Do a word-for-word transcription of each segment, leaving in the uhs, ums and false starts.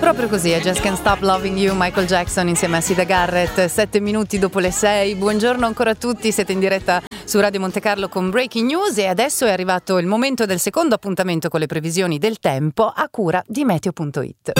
Proprio così, I Just Can't Stop Loving You, Michael Jackson insieme a Sida Garrett, sette minuti dopo le sei. Buongiorno ancora a tutti, siete in diretta su Radio Monte Carlo con Breaking News e adesso è arrivato il momento del secondo appuntamento con le previsioni del tempo a cura di meteo punto it.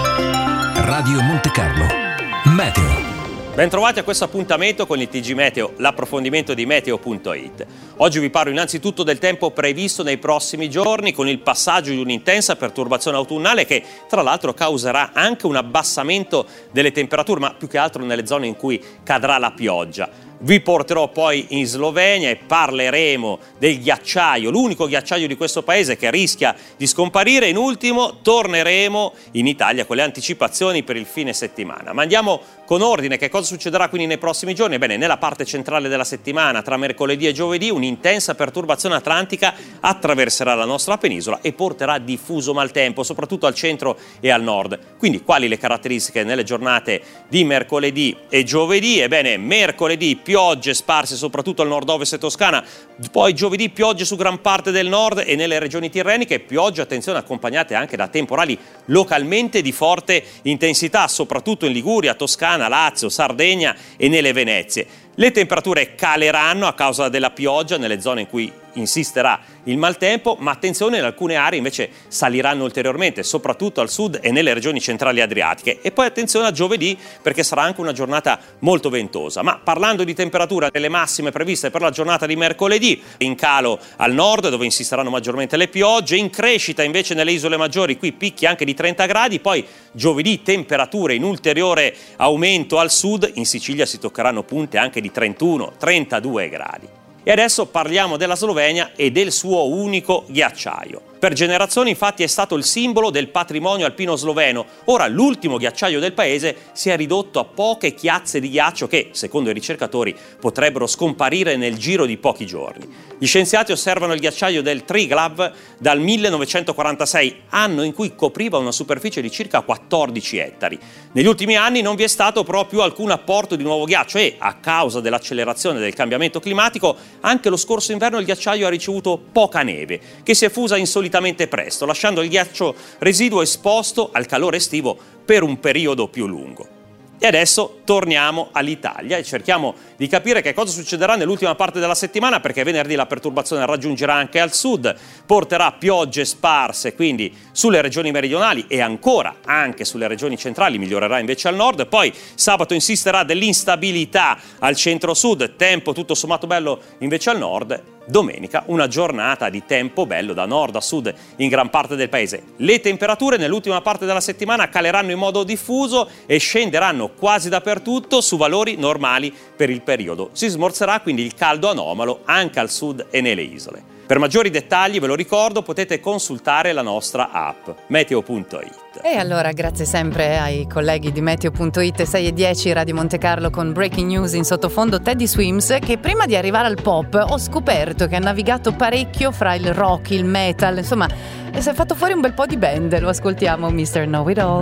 Radio Monte Carlo, meteo. Bentrovati a questo appuntamento con il T G Meteo, l'approfondimento di meteo punto it. Oggi vi parlo innanzitutto del tempo previsto nei prossimi giorni con il passaggio di un'intensa perturbazione autunnale che tra l'altro causerà anche un abbassamento delle temperature, ma più che altro nelle zone in cui cadrà la pioggia. Vi porterò poi in Slovenia e parleremo del ghiacciaio, l'unico ghiacciaio di questo paese che rischia di scomparire. In ultimo torneremo in Italia con le anticipazioni per il fine settimana. Ma andiamo con ordine. Che cosa succederà quindi nei prossimi giorni? Ebbene, nella parte centrale della settimana, tra mercoledì e giovedì, un'intensa perturbazione atlantica attraverserà la nostra penisola e porterà diffuso maltempo, soprattutto al centro e al nord. Quindi, quali le caratteristiche nelle giornate di mercoledì e giovedì? Ebbene, mercoledì piogge sparse soprattutto al nord-ovest e Toscana, poi giovedì piogge su gran parte del nord e nelle regioni tirreniche, piogge, attenzione, accompagnate anche da temporali localmente di forte intensità, soprattutto in Liguria, Toscana, Lazio, Sardegna e nelle Venezie. Le temperature caleranno a causa della pioggia nelle zone in cui insisterà il maltempo, ma attenzione, in alcune aree invece saliranno ulteriormente, soprattutto al sud e nelle regioni centrali adriatiche. E poi attenzione a giovedì, perché sarà anche una giornata molto ventosa. Ma parlando di temperatura, le massime previste per la giornata di mercoledì, in calo al nord dove insisteranno maggiormente le piogge, in crescita invece nelle isole maggiori, qui picchi anche di trenta gradi, poi giovedì temperature in ulteriore aumento al sud, in Sicilia si toccheranno punte anche di trentuno trentadue gradi. E adesso parliamo della Slovenia e del suo unico ghiacciaio. Per generazioni infatti è stato il simbolo del patrimonio alpino sloveno. Ora l'ultimo ghiacciaio del paese si è ridotto a poche chiazze di ghiaccio che, secondo i ricercatori, potrebbero scomparire nel giro di pochi giorni. Gli scienziati osservano il ghiacciaio del Triglav dal millenovecentoquarantasei, anno in cui copriva una superficie di circa quattordici ettari. Negli ultimi anni non vi è stato proprio alcun apporto di nuovo ghiaccio e, a causa dell'accelerazione del cambiamento climatico, anche lo scorso inverno il ghiacciaio ha ricevuto poca neve, che si è fusa insolitamente presto, lasciando il ghiaccio residuo esposto al calore estivo per un periodo più lungo. E adesso torniamo all'Italia e cerchiamo di capire che cosa succederà nell'ultima parte della settimana, perché venerdì la perturbazione raggiungerà anche al sud, porterà piogge sparse quindi sulle regioni meridionali e ancora anche sulle regioni centrali, migliorerà invece al nord. Poi sabato insisterà dell'instabilità al centro-sud, tempo tutto sommato bello invece al nord. Domenica una giornata di tempo bello da nord a sud in gran parte del paese. Le temperature nell'ultima parte della settimana caleranno in modo diffuso e scenderanno quasi dappertutto su valori normali per il periodo. Si smorzerà quindi il caldo anomalo anche al sud e nelle isole. Per maggiori dettagli, ve lo ricordo, potete consultare la nostra app meteo punto it. E allora grazie sempre ai colleghi di meteo punto it. Sei e dieci Radio Monte Carlo con Breaking News, in sottofondo Teddy Swims, che prima di arrivare al pop ho scoperto che ha navigato parecchio fra il rock, il metal, insomma si è fatto fuori un bel po' di band. Lo ascoltiamo, mister Know It All.